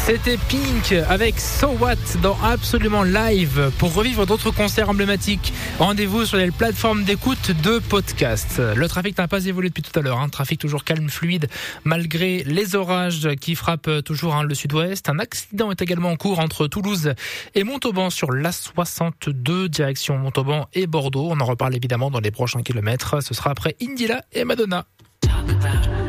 C'était Pink avec So What dans Absolument Live. Pour revivre d'autres concerts emblématiques, rendez-vous sur les plateformes d'écoute de podcast. Le trafic n'a pas évolué depuis tout à l'heure. Trafic toujours calme, fluide, malgré les orages qui frappent toujours le sud-ouest. Un accident est également en cours entre Toulouse et Montauban sur l'A62, direction Montauban et Bordeaux. On en reparle évidemment dans les prochains kilomètres. Ce sera après Indila et Madonna.